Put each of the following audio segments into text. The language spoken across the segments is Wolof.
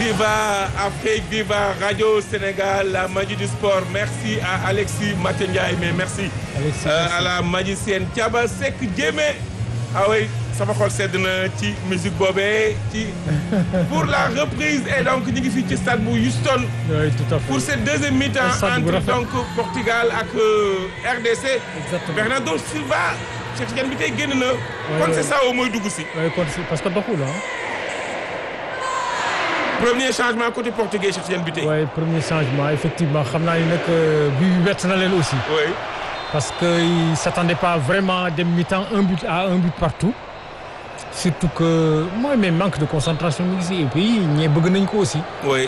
Viva Afrique, viva Radio Sénégal, la magie du sport. Merci à Alexis Matendiaye, mais merci, Alexis, à la magicienne Thiaba Seck Diémé. Ah oui, sama xol sedd na ci musique boobee ci pour la reprise et donc ñu ngi fii ci stade bu Houston. Oui, tout à fait. Pour cette deuxième mi-temps entre donc Portugal ak RDC. Exactement. Bernardo Silva, Cheikh Tidiane bi tey génn na. kon c'est ça mooy dugg si. Oui, parce que doxul Premier changement côté portugais Cheikh Tidiane bi tey. Oui, premier changement effectivement xam naa ni nag bii bett na leen aussi. Oui. Parce qu'ils ne s'attendaient pas vraiment à des mi-temps un but partout. Surtout que moi mais manque de concentration ici et puis ñee bëgg nañ ko aussi. Oui.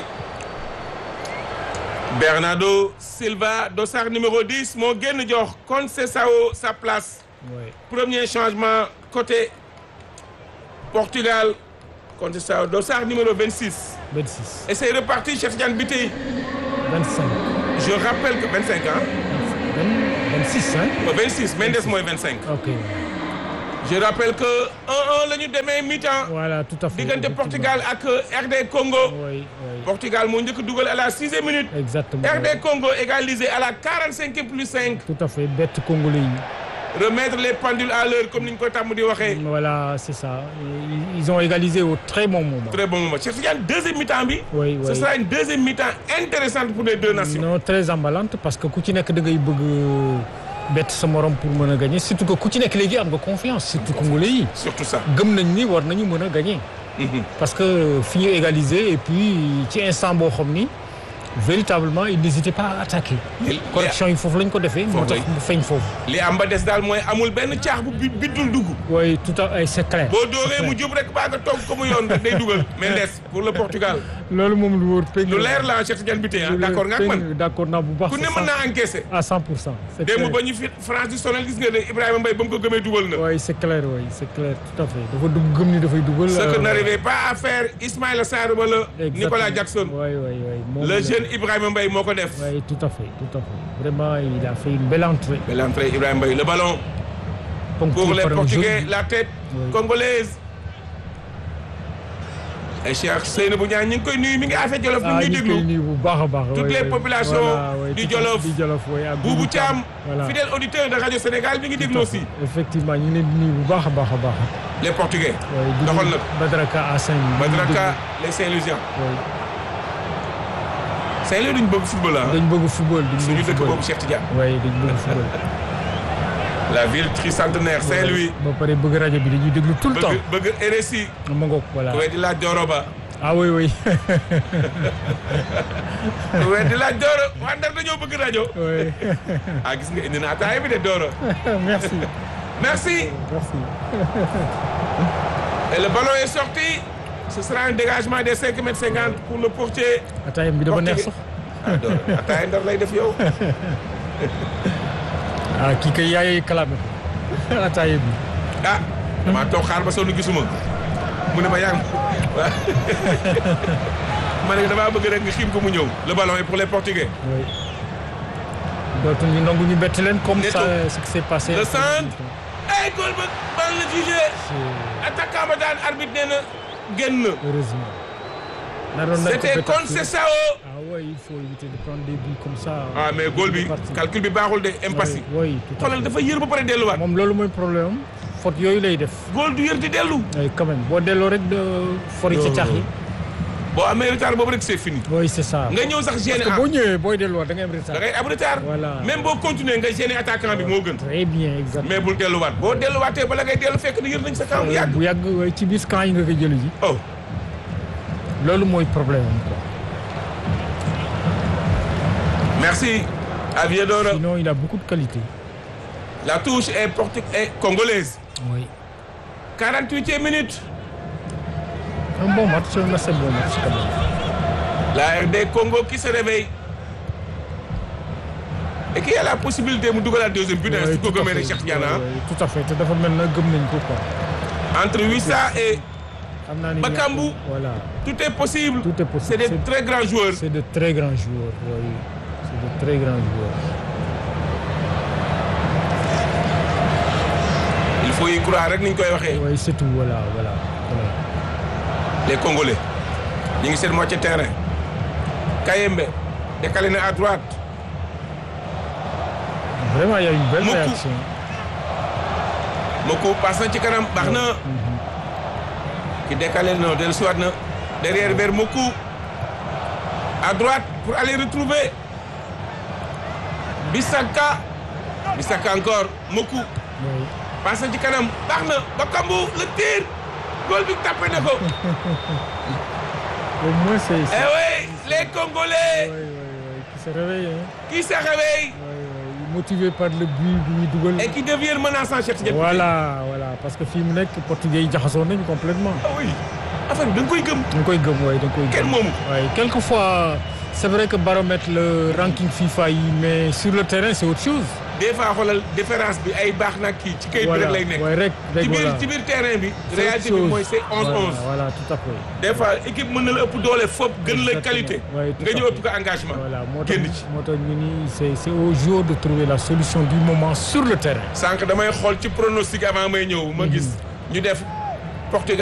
Bernardo Silva dossard numéro 10 moo génn jox Conceição sa place. Oui. Premier changement côté Portugal Conceição dossard numéro 26. 26. Et c'est reparti Cheikh Tidiane bi tey. 25. Je rappelle que 25 ans. 26 hein. 26 Mendes mooy 25. Ok. Je rappelle que 1-1 la ñu demee mi-temps. Voilà tout à fait. diggante Portugal ak RD Congo. Oui, oui. Portugal moo njëkk dugal à la 6e minute. Exactement. RD Congo égalisé à la 45e plus 5. Tout à fait bett Congolais yi. Remettre les pendules à l'heure comme ni ñu ko tàmm di waxee. Voilà c'est ça. Ils ont égalisé au très bon moment. Très bon moment Cheikh Tidiane deuxième mi-temps bi. Oui, ce oui. sera une deuxième mi-temps intéressante pour les deux nations. Non très emballante parce que ku ci nekk da ngay bëgg bett sa morom pour mën a gagner surtout que ku ci nekk léegi am nga confiance surtout Congolais yi. Surtout ça. gëm nañ ni war nañu mën a gagner. Parce que fi ñu égaliser et puis ci instant boo xam ni véritablement il n'hésitait pas à attaquer. correction yi foofu lañ ko defee. moo tax mu feeñ foofu. li am ba des daal mooy amul benn caax bu biddul dugg. oui tout à fait c'est clair. boo dooree mu jub rek baa nga toog ko mu yoon day dugal Mendes pour le Portugal. loolu moom lu wóor peñ. lu leer la Cheikh Tidiane bi tey d'accord nga ak man. d'accord naa bu baax. ku ne mën naa encaisser. à 100%. c'est clair démb ba ñu fi France di sonal gis nga ne Ibrahima Mbaye ba mu ko gëmee dugal na. oui c'est clair tout à fait dafa dugg gëm ni dafay dugal. ce que n'arrivait pas à faire Ismaïla Sarr wala Nicolas Jackson. oui. le jeune Ibrahima Mbaye moo ko def. oui tout à fait vraiment il a fait une belle entrée. Ibrahima Mbaye le ballon. Pour les Portugais la tête congolaise. et Cheikh Seynabou Niang ñu ngi koy nuyu mi ngi affaire Jolof mi ngi déglu bu baax a baax. toutes les populations du Jolof. Boubou Thiam fidèle auditeur de Radio Sénégal mi ngi déglu aussi. effectivement ñu ngi leen di nuyu bu baax a baax. les Portugais. doxal na Badraka à Saint-Louis. Badraka les Saint-Louisiens. Saint-Louis duñ bëgg football ah. dañ bëgg football suñu dëkk boobu Cheikh Tidiane. oui dañ bëgg football. la ville tricentenaire Saint-Louis. ba pare bëgg rajo bi dañuy déglu tout le temps. bëgg RSI. ma ngoog voilà. di laaj Doro Ba. ah oui. di laaj Doro waa Ndar dañoo bëgg rajo. oui. gis nga indi na ataaya bi de Doro. merci. et le ballon est sorti. ce sera un dégagement des 5,50 m pour le portier. ataaya bi dafa neex sax. Doro ataaya Ndar lay def yow. kii kay yaay kalaame ataaya bi. damaa toog xaar ba sonn gisuma mu ne ma yaa ngi ma ne damaa bëgg rek nga xiim ko mu ñëw. le ballon est pour les Portugais. oui. dootuñu nangu ñu bett leen comme ça ce qui s'est passé. le centre. goal ba bal la jugé. attaquant ba daan arbitre nee na génn. heureusement. c'était Conceição. oui il faut éviter de prendre des buts comme ça. mais goal bi calcul bi baaxul de impasse yi. oui xoolal dafa yër ba pare delluwaat. moom loolu mooy problème am faute yooyu lay def. goal du yër di dellu. oui quand même boo delloo rek de fori ca caax yi. boo amee retard boobu rek c'est fini. oui c'est ça. nga ñëw sax gêner. parce que boo ñëwee booy delluwaat da ngay am retard. da ngay am retard. voilà même boo continuer nga gêner attaquant bi moo gën. très bien exactement. mais bul delluwaat boo delluwaatee bala ngay dellu fekk na yër nañ sa kaw bu yàgg. bu yàgg ci biir camp yi nga koy jëli ji. loolu mooy problème am quoi. merci Javier Doro. Sinon il a beaucoup de qualité. La touche est congolaise. Oui. 48e minute. Un bon match, un assez bon match quand même. La RD Congo qui se réveille. Et qui a la possibilité de dugal la deuxième but. Oui, tout à fait. Tout à fait. Entre Wissa et Bakambu, voilà. tout est possible. Tout est possible. C'est de très grands joueurs. C'est de très grands joueurs, oui. C'est de très grands joueurs. Il faut y croire, rek ni ñu koy waxee. Oui, c'est tout, voilà. Les Congolais. ñu ngi seen moitié terrain Kayembe décalé na à droite. Vraiment il y a une belle Mokou. réaction. Mokou passe na ci kanam baax na. ki décalé na dellusiwaat na derrière vers Mokou. À droite pour aller retrouver Bissaka. Bissaka encore Mokou. Oui. passe na ci kanam baax na Bakambu le tir. Goal bi tapé na ko. Au moins c'est. Eh oui, les Congolais Qui se réveille. Hein. qui se réveillent Motivé par le but bi ñuy dugal. et qui deviennent menaçants Cheikh Tidiane. Voilà parce que fii mu nekk portugais yi jaxasoo nañu complètement. Ah oui affaire bi da nga koy gëm. da nga koy gëm waaye da nga koy gëm. Kenn moomu. waaye quelquefois c'est vrai que baromètre le ranking FIFA yi mais sur le terrain c'est autre chose. Des fois xoolal différence bi ay baax nag kii ci kayit bi rek lay nekk. waaye rek voilà ci biir terrain bi. C'est réalité autre bi chose. mooy c'est 11-11. Voilà tout à fait. Des fois équipe mën na la ëpp doole fop gën la Exactement. qualité. Ouais, tout nga à ñëw fait. ëpp ko engagement. Voilà moo tax génn ci. moo tax ñu ni c'est aux joueurs de trouver la solution du moment sur le terrain. sànq damay xool ci pronostic avant may ñëw ma gis ñu def Portugal.